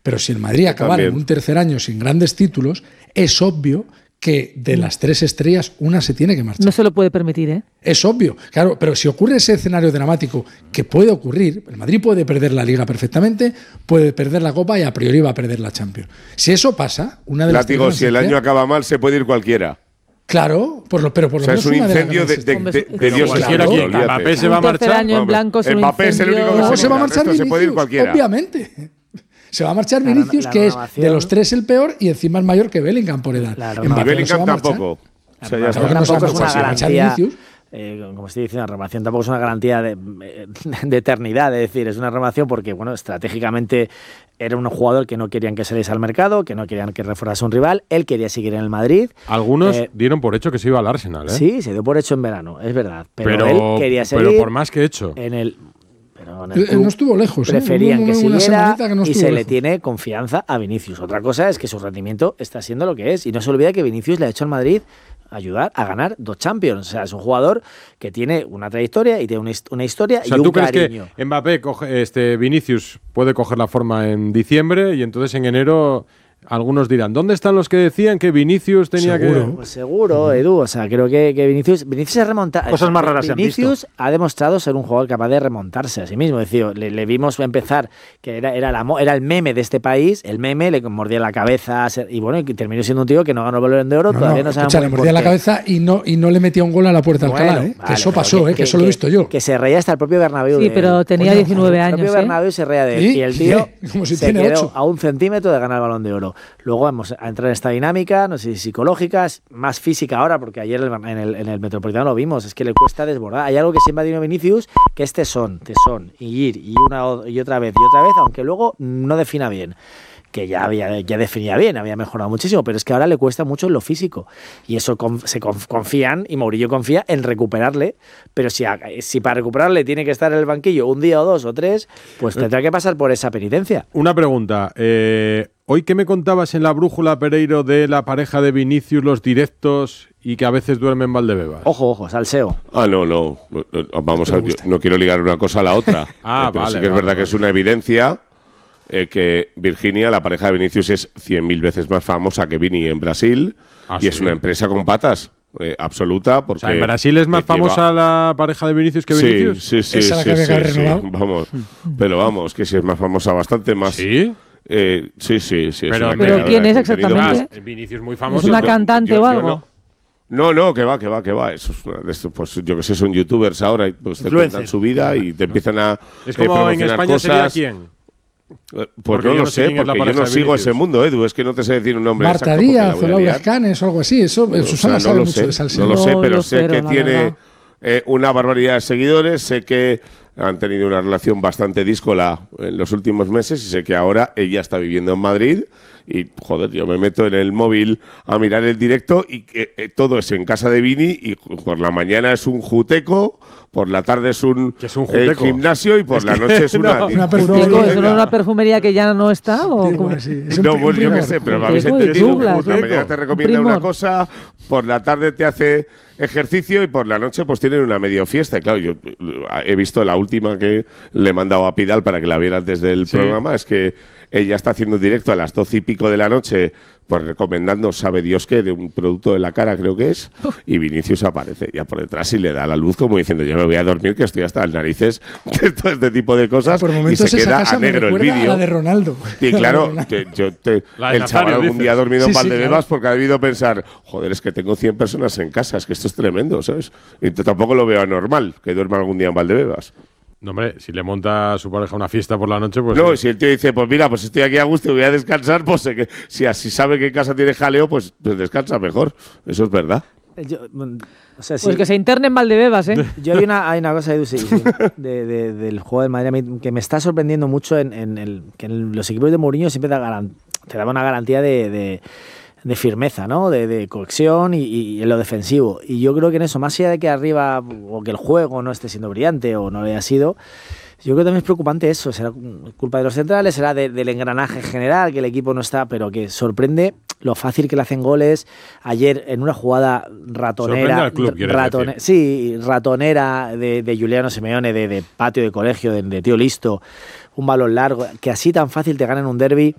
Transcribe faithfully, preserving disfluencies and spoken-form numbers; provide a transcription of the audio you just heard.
Pero si el Madrid acabara en un tercer año sin grandes títulos, es obvio que de las tres estrellas una se tiene que marchar. No se lo puede permitir, ¿eh? Es obvio, claro, pero si ocurre ese escenario dramático, que puede ocurrir, el Madrid puede perder la Liga perfectamente, puede perder la Copa y a priori va a perder la Champions. Si eso pasa, una de las Látigo, si el año acaba mal, se puede ir cualquiera. Claro, por lo, pero por lo o sea, menos es un una incendio de, de, de, de, de Dios. Cualquiera, Claro, Mbappé se va a marchar. Año en blanco es Mbappé es el único que no, se va a marchar Vinicius, se puede ir cualquiera. Obviamente. Se va a marchar La, Vinicius, la que es renovación. de los tres el peor y encima es mayor que Bellingham por edad. La Y Bellingham tampoco. La O sea, ya renovación está. no se va a tampoco es una marchar, se va a marchar garantía. Vinicius. Eh, como estoy diciendo, la renovación tampoco es una garantía de, de eternidad, es decir, es una renovación porque, bueno, estratégicamente era un jugador que no querían que saliese al mercado, que no querían que reforzase un rival, él quería seguir en el Madrid. Algunos Eh, dieron por hecho que se iba al Arsenal, ¿eh? Sí, se dio por hecho en verano, es verdad, pero, pero, él quería seguir pero por más que hecho. en el... Pero en el Eh, club no estuvo lejos. ¿eh? preferían Hubo que una siguiera semanita que no y estuvo se le lejos. tiene confianza a Vinicius. Otra cosa es que su rendimiento está siendo lo que es y no se olvida que Vinicius le ha hecho al Madrid ayudar a ganar dos Champions. O sea, es un jugador que tiene una trayectoria y tiene una, una historia O sea, y un ¿tú crees cariño. que Mbappé, coge, este, Vinicius, puede coger la forma en diciembre y entonces en enero algunos dirán, ¿dónde están los que decían que Vinicius tenía Seguro. que...? Pues seguro, Edu. O sea, creo que, que Vinicius, Vinicius se remonta. Cosas más raras se han Vinicius ha demostrado ser un jugador capaz de remontarse a sí mismo. Es decir, le, le vimos empezar, que era, era, la, era el meme de este país, el meme, le mordía la cabeza, y bueno, y terminó siendo un tío que no ganó el Balón de Oro, No, todavía no, no sabemos escucha, le por mordía la qué. cabeza y no, y no le metía un gol a la puerta de Alcalá, Bueno, ¿eh? vale, que eso pero pasó, ¿eh? que, que eso lo he visto yo. Que se reía hasta el propio Bernabéu. Sí, de pero él. tenía Coño, diecinueve El años, propio ¿eh? Bernabéu se reía de él. ¿Sí? Y el tío Como si se tiene quedó ocho. a un centímetro de ganar el Balón de Oro. Luego vamos a entrar en esta dinámica, no sé si psicológica, más física ahora, porque ayer en el, en el Metropolitano lo vimos, es que le cuesta desbordar. Hay algo que siempre ha tenido Vinicius, que es tesón, tesón, y ir, y una y otra vez, y otra vez, aunque luego no defina bien. Que ya había ya definía bien, había mejorado muchísimo, pero es que ahora le cuesta mucho en lo físico. Y eso conf, se conf, confían, y Mourinho confía en recuperarle, pero si, si para recuperarle tiene que estar en el banquillo un día o dos o tres, pues tendrá que pasar por esa penitencia. Una pregunta. Eh, Hoy, ¿qué me contabas en la brújula, Pereiro, de la pareja de Vinicius, los directos y que a veces duerme en Valdebebas? Ojo, ojo, salseo. Ah, no, no. Vamos a ver, no quiero ligar una cosa a la otra. Ah, eh, pero vale, sí que es vale, verdad vale. que es una evidencia eh, que Virginia, la pareja de Vinicius, es cien mil veces más famosa que Vini en Brasil. Ah, y es sí. una empresa con patas. Eh, absoluta, porque... O sea, ¿en Brasil es más eh, lleva- famosa la pareja de Vinicius que Vinicius? Sí, sí, sí, Esa la sí, que había sí, que haber sí, renovado. vamos. Pero vamos, que sí es más famosa, bastante más. ¿Sí? Eh, sí, sí, sí. es Pero- una pero creadora ¿quién de es contenido exactamente? más- Vinicius muy famoso. ¿Es una Yo- cantante yo- o yo algo? no. No, no, que va, que va, que va. Eso es una de estos, pues yo que sé, son youtubers ahora y pues te Influencer. cuentan su vida y te empiezan a Es eh, como en promocionar España sería cosas. quién. Eh, Pues Porque no yo lo no sé sé, quién es la porque yo pareja no de sigo Vinicius. ese mundo, Edu. Es que no te sé decir un nombre Marta exacto porque la Díaz voy o a Laura liar. Escanes o algo así. Eso, O sea, Susana no sabe lo mucho sé, de salsa. no lo sé, No pero lo sé cero, que la tiene verdad. eh, una barbaridad de seguidores, sé que han tenido una relación bastante díscola en los últimos meses y sé que ahora ella está viviendo en Madrid y, joder, yo me meto en el móvil a mirar el directo y que eh, todo es en casa de Vini y por la mañana es un juteco, por la tarde es un, ¿Qué es un eh, juteco? gimnasio y por Es la que noche es una... no. Una Juteco, perfumería. ¿eso no es una perfumería que ya no está? ¿O Sí, cómo? bueno, sí, es un No, pri- pues un yo qué primor. sé, pero me Juteco habéis de entendido. Douglas. Por la mañana te recomienda Primor. una cosa, por la tarde te hace ejercicio y por la noche pues tienen una medio fiesta. Y claro, yo eh, he visto la última que le he mandado a Pidal para que la viera antes del Sí. programa, es que ella está haciendo un directo a las doce y pico de la noche, pues recomendando, sabe Dios qué, de un producto de la cara, creo que es, y Vinicius aparece ya por detrás y le da la luz como diciendo, yo me voy a dormir, que estoy hasta las narices de todo este tipo de cosas, Por y momentos se esa queda casa a me negro el recuerda a vídeo. la de Ronaldo. Y La de claro, Ronaldo. te- yo te- La de el Nazario, chaval algún dices. día ha dormido en Sí, sí, Valdebebas claro. porque ha debido pensar, joder, es que tengo cien personas en casa, es que esto es tremendo, ¿sabes? Y t- tampoco lo veo anormal que duerma algún día en Valdebebas. No, hombre, si le monta a su pareja una fiesta por la noche, pues... No, eh, y si el tío dice, pues mira, pues estoy aquí a gusto y voy a descansar, pues sé que si así sabe que en casa tiene jaleo, pues, pues descansa mejor. Eso es verdad. Yo, mm, o sea, Pues sí. que se interne en Valdebebas, ¿eh? Yo hay una, hay una cosa, Edu, sí, sí, de, de- del juego del Madrid a mí que me está sorprendiendo mucho en, en el que en los equipos de Mourinho siempre da garan- te daba una garantía de, de, de firmeza, ¿no? De, de cohesión y, y en lo defensivo. Y yo creo que en eso, más allá de que arriba o que el juego no esté siendo brillante o no lo haya sido, yo creo que también es preocupante eso. Será culpa de los centrales, será de- del engranaje general, que el equipo no está, pero que sorprende lo fácil que le hacen goles. Ayer, en una jugada ratonera. Sorprende al club, quieres ratone- decir. Sí, ratonera de, de Giuliano Simeone, de, de patio de colegio, de, de tío listo, un balón largo, que así tan fácil te ganan un derbi.